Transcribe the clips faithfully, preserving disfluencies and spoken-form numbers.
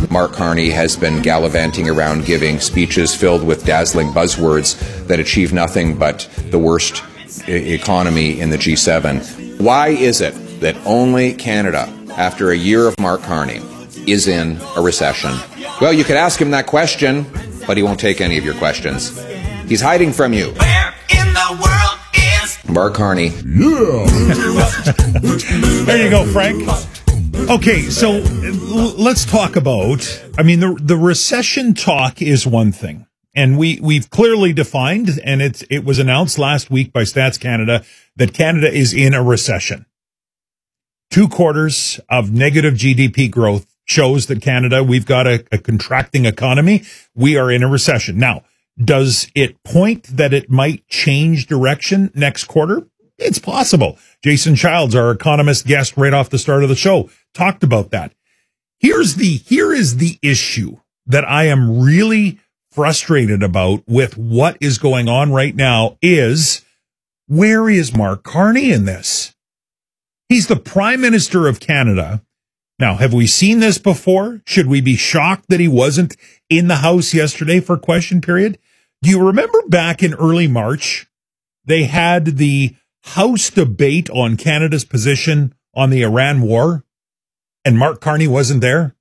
Mark Carney has been gallivanting around giving speeches filled with dazzling buzzwords that achieve nothing but the worst e- economy in the G seven. Why is it that only Canada, after a year of Mark Carney, is in a recession? Well, you could ask him that question, but he won't take any of your questions. He's hiding from you. Where in the world is Mark Carney? Yeah. There you go, Frank. Okay, so l- let's talk about, I mean, the the recession talk is one thing. And we, we've clearly defined, and it's, it was announced last week by Stats Canada, that Canada is in a recession. Two quarters of negative G D P growth shows that Canada, we've got a, a contracting economy. We are in a recession. Now, does it point that it might change direction next quarter? It's possible. Jason Childs, our economist guest right off the start of the show, talked about that. Here's the, here is the issue that I am really frustrated about with what is going on right now is, where is Mark Carney in this? He's the Prime Minister of Canada. Now, have we seen this before? Should we be shocked that he wasn't in the House yesterday for question period? Do you remember back in early March, they had the House debate on Canada's position on the Iran war, and Mark Carney wasn't there?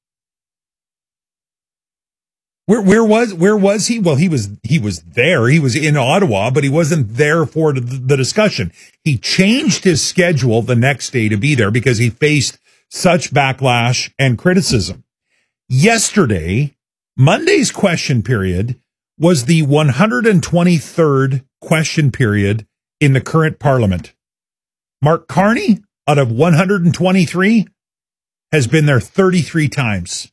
Where where was where was he? Well, he was he was there. He was in Ottawa, but he wasn't there for the, the discussion. He changed his schedule the next day to be there because he faced such backlash and criticism. Yesterday, Monday's question period was the one hundred twenty-third question period in the current Parliament. Mark Carney, out of one hundred twenty-three, has been there thirty-three times.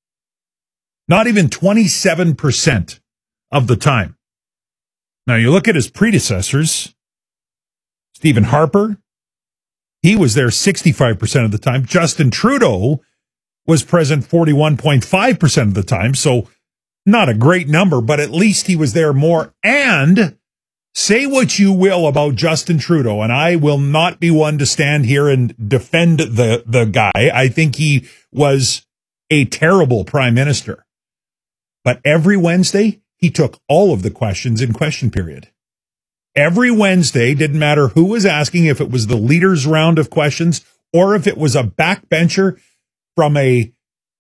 Not even twenty-seven percent of the time. Now, you look at his predecessors, Stephen Harper, he was there sixty-five percent of the time. Justin Trudeau was present forty-one point five percent of the time, so not a great number, but at least he was there more. And say what you will about Justin Trudeau, and I will not be one to stand here and defend the, the guy. I think he was a terrible prime minister. But every Wednesday, he took all of the questions in question period. Every Wednesday, didn't matter who was asking, if it was the leader's round of questions or if it was a backbencher from a,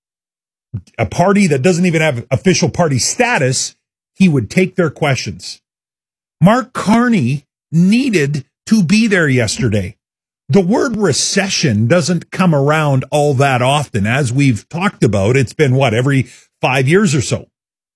a party that doesn't even have official party status, he would take their questions. Mark Carney needed to be there yesterday. The word recession doesn't come around all that often. As we've talked about, it's been, what, every five years or so.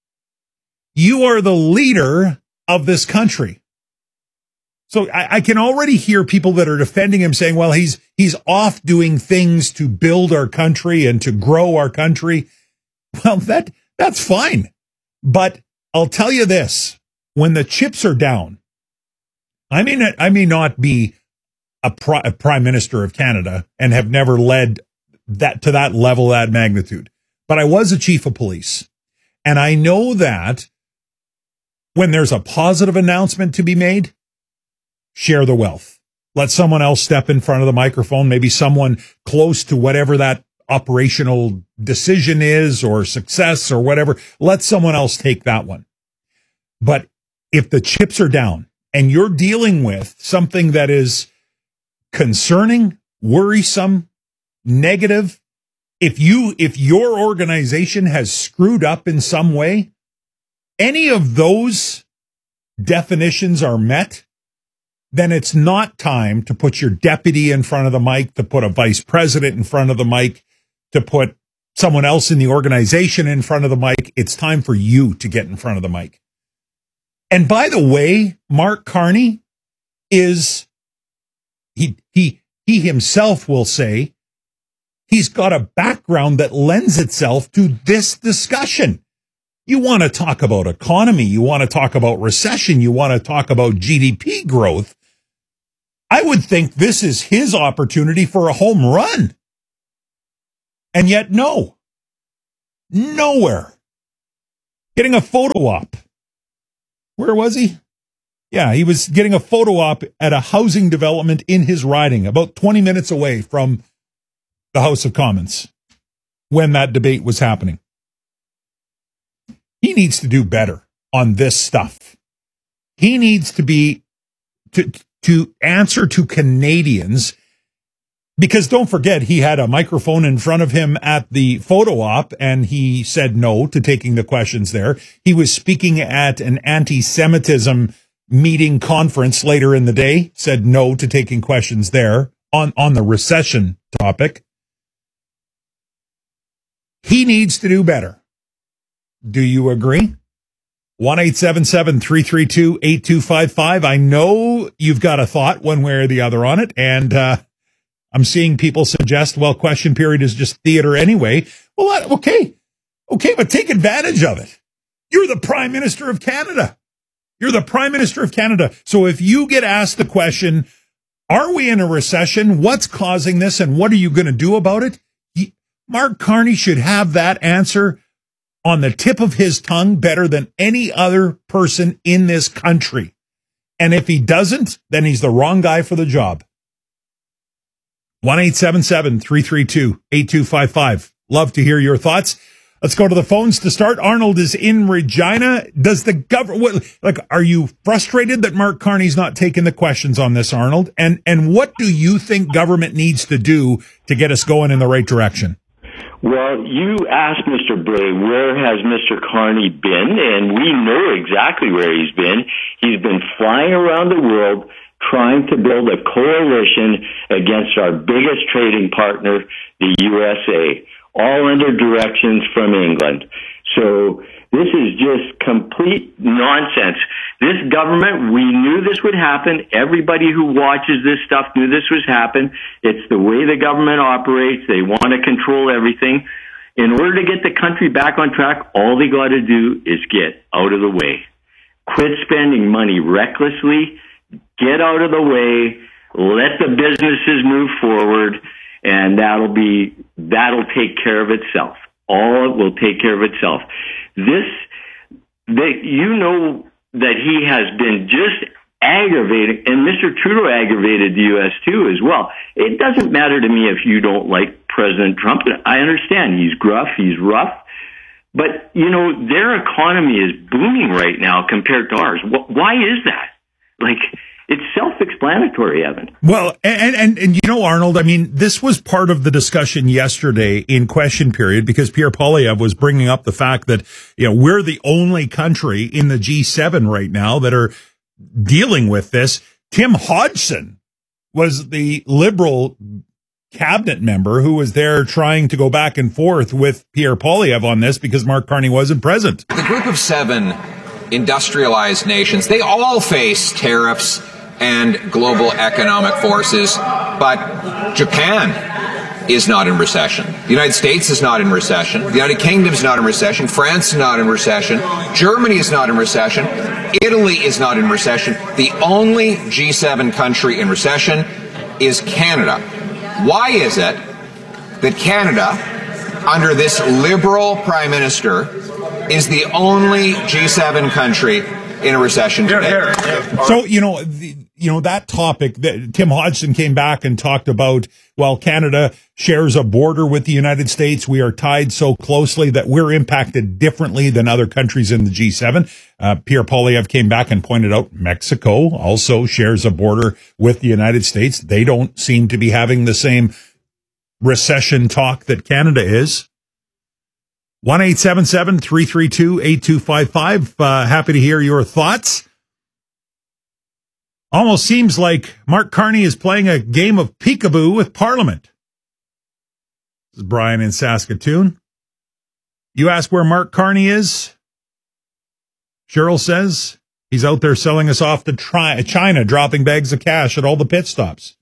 You are the leader of this country. So I, I can already hear people that are defending him saying, well, he's he's off doing things to build our country and to grow our country. Well, that that's fine. But I'll tell you this, when the chips are down, I may not, I may not be a, pri- a prime minister of Canada and have never led that to that level, that magnitude. But I was a chief of police. And I know that when there's a positive announcement to be made, share the wealth. Let someone else step in front of the microphone, maybe someone close to whatever that operational decision is or success or whatever. Let someone else take that one. But if the chips are down and you're dealing with something that is concerning, worrisome, negative, if you, if your organization has screwed up in some way, any of those definitions are met, then it's not time to put your deputy in front of the mic, to put a vice president in front of the mic, to put someone else in the organization in front of the mic. It's time for you to get in front of the mic. And by the way, Mark Carney is, he, he, he himself will say, he's got a background that lends itself to this discussion. You want to talk about economy. You want to talk about recession. You want to talk about G D P growth. I would think this is his opportunity for a home run. And yet, no. Nowhere. Getting a photo op. Where was he? Yeah, he was getting a photo op at a housing development in his riding, about twenty minutes away from the House of Commons when that debate was happening. he needs to do better on this stuff. He needs to be, to, to answer to Canadians, because don't forget, he had a microphone in front of him at the photo op and he said no to taking the questions there. He was speaking at an anti-Semitism meeting conference later in the day, said no to taking questions there on, on the recession topic. He needs to do better. Do you agree? one eight seven seven, three three two, eight two five five. I know you've got a thought one way or the other on it, and uh, I'm seeing people suggest, well, question period is just theater anyway. Well, okay. Okay, but take advantage of it. You're the Prime Minister of Canada. You're the Prime Minister of Canada. So if you get asked the question, are we in a recession? What's causing this? And what are you going to do about it? He, Mark Carney should have that answer on the tip of his tongue better than any other person in this country. And if he doesn't, then he's the wrong guy for the job. one eight seven seven, three three two, eight two five five. Love to hear your thoughts. Let's go to the phones to start. Arnold is in Regina. Does the government, like, are you frustrated that Mark Carney's not taking the questions on this, Arnold? And and what do you think government needs to do to get us going in the right direction? Well, you asked Mister Bray, where has Mister Carney been? And we know exactly where he's been. He's been flying around the world trying to build a coalition against our biggest trading partner, the U S A, all under directions from England. So this is just complete nonsense. This government, we knew this would happen. Everybody who watches this stuff knew this was happen. It's the way the government operates. They want to control everything. In order to get the country back on track, all they got to do is get out of the way. Quit spending money recklessly. Get out of the way. Let the businesses move forward. And that'll be, that'll take care of itself. All will take care of itself. This, they, you know that he has been just aggravating, and Mister Trudeau aggravated the U S too as well. It doesn't matter to me if you don't like President Trump. I understand he's gruff, he's rough, but you know, their economy is booming right now compared to ours. Why is that? Like, it's self-explanatory, Evan. Well, and, and, and you know, Arnold, I mean, this was part of the discussion yesterday in question period because Pierre Poilievre was bringing up the fact that, you know, we're the only country in the G seven right now that are dealing with this. Tim Hodgson was the Liberal cabinet member who was there trying to go back and forth with Pierre Poilievre on this because Mark Carney wasn't present. The group of seven industrialized nations, they all face tariffs and global economic forces, but Japan is not in recession. The United States is not in recession. The United Kingdom is not in recession. France is not in recession. Germany is not in recession. Italy is not in recession. The only G seven country in recession is Canada. Why is it that Canada, under this Liberal Prime Minister, is the only G seven country in a recession today? So, you know, the, you know, that topic that Tim Hodgson came back and talked about, while Canada shares a border with the United States, we are tied so closely that we're impacted differently than other countries in the G seven. Uh, Pierre Poilievre came back and pointed out Mexico also shares a border with the United States. They don't seem to be having the same recession talk that Canada is. one eight seven seven, three three two, eight two five five. Uh, happy to hear your thoughts. Almost seems like Mark Carney is playing a game of peekaboo with Parliament. This is Brian in Saskatoon. You ask where Mark Carney is? Cheryl says he's out there selling us off to try- China, dropping bags of cash at all the pit stops.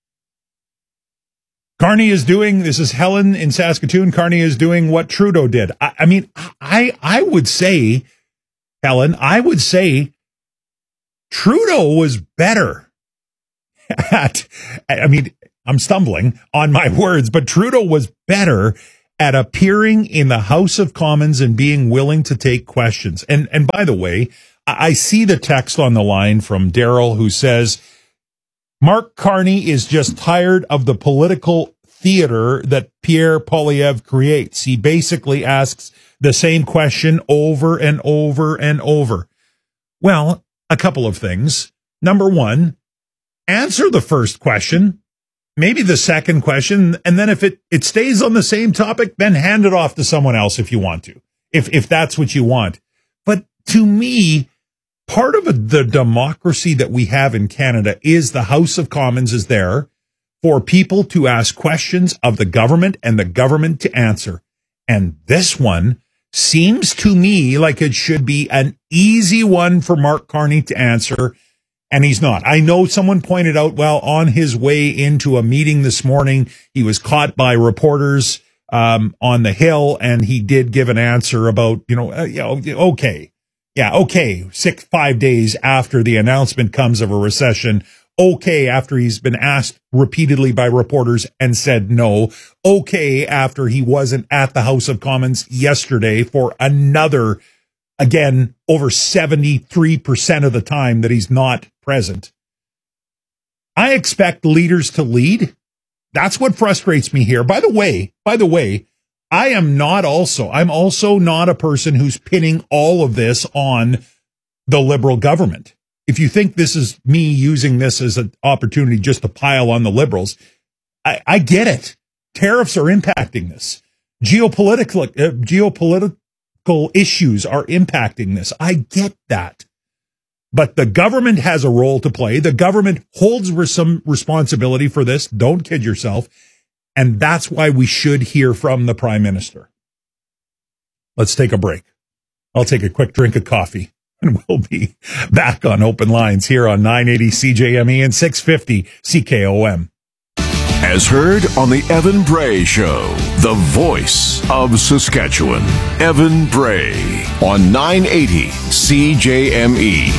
Carney is doing, this is Helen in Saskatoon, Carney is doing what Trudeau did. I, I mean, I I would say, Helen, I would say Trudeau was better at, I mean, I'm stumbling on my words, but Trudeau was better at appearing in the House of Commons and being willing to take questions. And and by the way, I, I see the text on the line from Daryl who says, Mark Carney is just tired of the political theater that Pierre Poilievre creates. He basically asks the same question over and over and over. Well, a couple of things. Number one, answer the first question, maybe the second question, and then if it, it stays on the same topic, then hand it off to someone else if you want to, if if that's what you want. But to me, part of the democracy that we have in Canada is the House of Commons is there for people to ask questions of the government and the government to answer. And this one seems to me like it should be an easy one for Mark Carney to answer, and he's not. I know someone pointed out, well, on his way into a meeting this morning, he was caught by reporters um, on the Hill, and he did give an answer about, you know, uh, you know, okay. Yeah, okay, six, five days after the announcement comes of a recession. Okay, after he's been asked repeatedly by reporters and said no. Okay, after he wasn't at the House of Commons yesterday for another, again, over seventy-three percent of the time that he's not present. I expect leaders to lead. That's what frustrates me here. By the way, by the way, I am not also, I'm also not a person who's pinning all of this on the Liberal government. If you think this is me using this as an opportunity just to pile on the Liberals, I, I get it. Tariffs are impacting this. Geopolitical, uh, geopolitical issues are impacting this. I get that. But the government has a role to play. The government holds res- some responsibility for this. Don't kid yourself. And that's why we should hear from the Prime Minister. Let's take a break. I'll take a quick drink of coffee. And we'll be back on Open Lines here on nine eighty C J M E and six fifty C K O M. As heard on the Evan Bray Show, the voice of Saskatchewan. Evan Bray on nine eighty C J M E.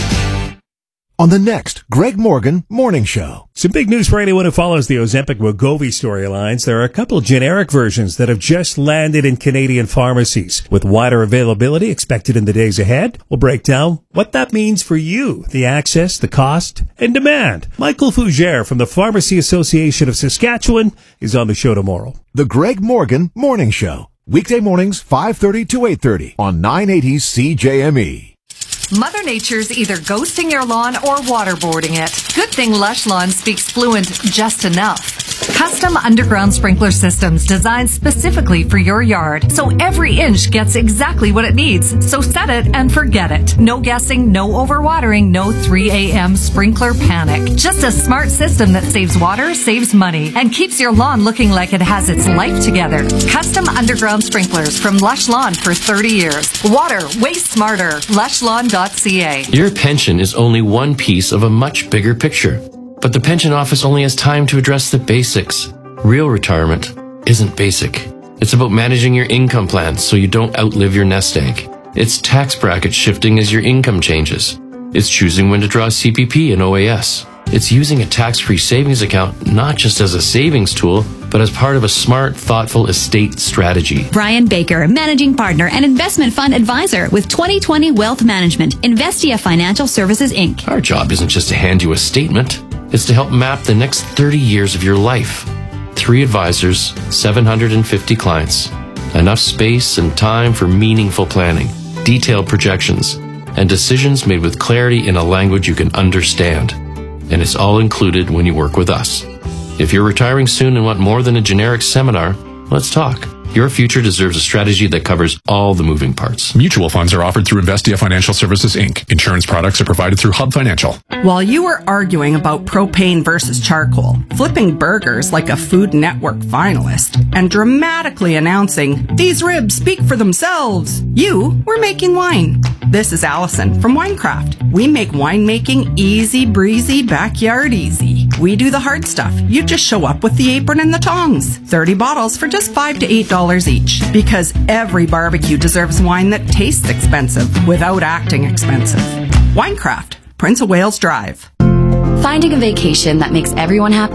On the next Greg Morgan Morning Show. Some big news for anyone who follows the Ozempic-Wegovy storylines. There are a couple of generic versions that have just landed in Canadian pharmacies. With wider availability expected in the days ahead, we'll break down what that means for you, the access, the cost, and demand. Michael Fougere from the Pharmacy Association of Saskatchewan is on the show tomorrow. The Greg Morgan Morning Show. Weekday mornings, five thirty to eight thirty on nine eighty C J M E. Mother Nature's either ghosting your lawn or waterboarding it. Good thing Lush Lawn speaks fluent just enough. Custom underground sprinkler systems designed specifically for your yard, so every inch gets exactly what it needs. So set it and forget it. No guessing, no overwatering, no three a.m. sprinkler panic. Just a smart system that saves water, saves money, and keeps your lawn looking like it has its life together. Custom underground sprinklers from Lush Lawn for thirty years. Water, waste smarter. lush lawn dot c a. Your pension is only one piece of a much bigger picture. But the pension office only has time to address the basics. Real retirement isn't basic. It's about managing your income plans so you don't outlive your nest egg. It's tax bracket shifting as your income changes. It's choosing when to draw C P P and O A S. It's using a tax-free savings account not just as a savings tool, but as part of a smart, thoughtful estate strategy. Brian Baker, Managing Partner and Investment Fund Advisor with twenty twenty Wealth Management, Investia Financial Services, Incorporated. Our job isn't just to hand you a statement. It's to help map the next thirty years of your life. Three advisors, seven hundred fifty clients. Enough space and time for meaningful planning, detailed projections, and decisions made with clarity in a language you can understand. And it's all included when you work with us. If you're retiring soon and want more than a generic seminar, let's talk. Your future deserves a strategy that covers all the moving parts. Mutual funds are offered through Investia Financial Services, Incorporated. Insurance products are provided through Hub Financial. While you were arguing about propane versus charcoal, flipping burgers like a Food Network finalist, and dramatically announcing, "These ribs speak for themselves," you were making wine. This is Allison from Winecraft. We make winemaking easy breezy, backyard easy. We do the hard stuff. You just show up with the apron and the tongs. thirty bottles for just five to eight dollars each. Because every barbecue deserves wine that tastes expensive without acting expensive. Winecraft, Prince of Wales Drive. Finding a vacation that makes everyone happy?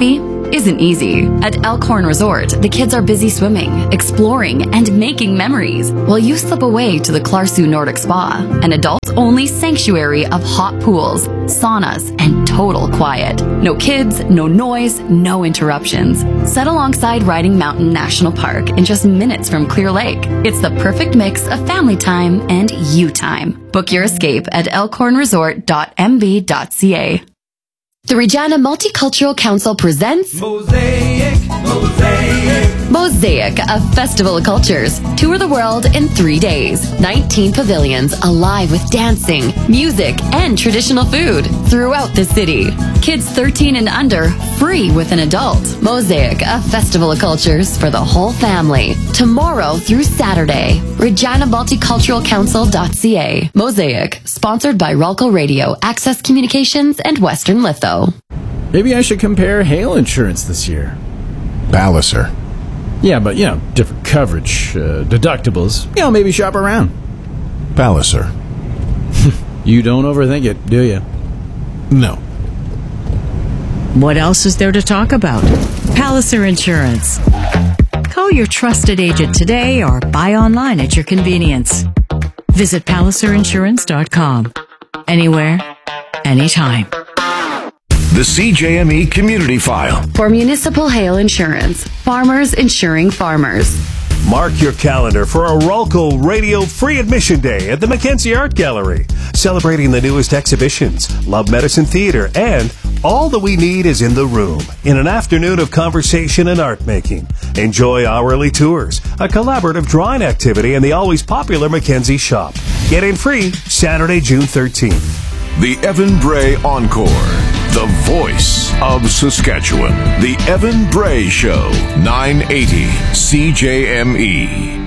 isn't easy. At Elkhorn Resort, the kids are busy swimming, exploring, and making memories, while you slip away to the Clarsu Nordic Spa, an adults-only sanctuary of hot pools, saunas, and total quiet. No kids, no noise, no interruptions. Set alongside Riding Mountain National Park in just minutes from Clear Lake. It's the perfect mix of family time and you time. Book your escape at elkhorn resort dot m b dot c a. The Regina Multicultural Council presents Mosaic, Mosaic. Mosaic, a festival of cultures. Tour the world in three days. nineteen pavilions alive with dancing, music, and traditional food throughout the city. Kids thirteen and under, free with an adult. Mosaic, a festival of cultures for the whole family. Tomorrow through Saturday. Regina Multicultural Council dot c a. Mosaic, sponsored by Ralco Radio, Access Communications, and Western Litho. Maybe I should compare hail insurance this year. Palliser. Yeah, but, you know, different coverage, uh, deductibles. You know, maybe shop around. Palliser. You don't overthink it, do you? No. What else is there to talk about? Palliser Insurance. Call your trusted agent today or buy online at your convenience. Visit palliser insurance dot com. Anywhere, anytime. The C J M E Community File. For municipal hail insurance, farmers insuring farmers. Mark your calendar for a Ralco Radio Free Admission Day at the Mackenzie Art Gallery, celebrating the newest exhibitions, Love Medicine Theater, and All That We Need Is in the Room, in an afternoon of conversation and art making. Enjoy hourly tours, a collaborative drawing activity, and the always popular Mackenzie Shop. Get in free Saturday, June thirteenth. The Evan Bray Encore. The voice of Saskatchewan. The Evan Bray Show. nine eighty C J M E.